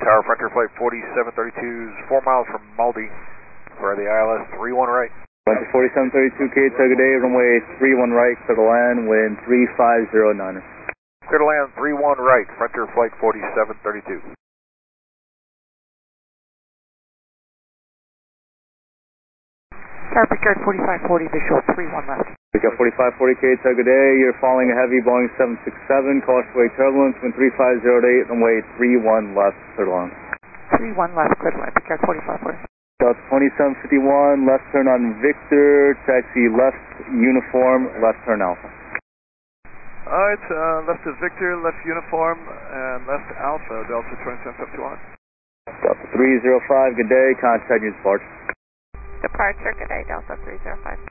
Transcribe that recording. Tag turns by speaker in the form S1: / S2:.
S1: Tower, Frontier Flight 4732 is 4 miles from Maldi for the ILS 31 right.
S2: Frontier 4732, Kate, good day, runway 31 right, clear to land, wind 3509.
S1: Clear to land 31 right, Frontier Flight 4732.
S3: Tower Picard 4540, visual 31 left.
S2: Picard 4540, Kate, good day, you're following a heavy Boeing 767, cautiously turbulence, wind 3508, runway 31 left, clear to land.
S3: 31 left, clear to land, Picard 4540.
S2: South 2751, left turn on Victor, taxi left uniform, left turn Alpha.
S4: Alright, left is Victor, left uniform, and left Alpha, Delta 2751.
S2: Delta 305, good day, contact news departure.
S5: Departure, good day, Delta 305.